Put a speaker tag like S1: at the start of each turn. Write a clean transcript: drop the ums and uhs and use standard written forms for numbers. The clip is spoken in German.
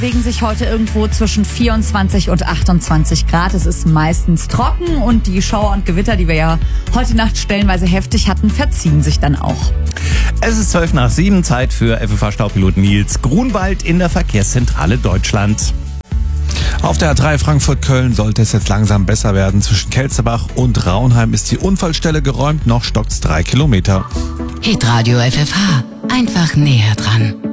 S1: Bewegen sich heute irgendwo zwischen 24 und 28 Grad. Es ist meistens trocken und die Schauer und Gewitter, die wir ja heute Nacht stellenweise heftig hatten, verziehen sich dann auch.
S2: Es ist 12:07, Zeit für FFH-Staupilot Nils Grunwald in der Verkehrszentrale Deutschland.
S3: Auf der A3 Frankfurt-Köln sollte es jetzt langsam besser werden. Zwischen Kelzerbach und Raunheim ist die Unfallstelle geräumt, noch stockt's 3 Kilometer.
S4: Hitradio FFH, einfach näher dran.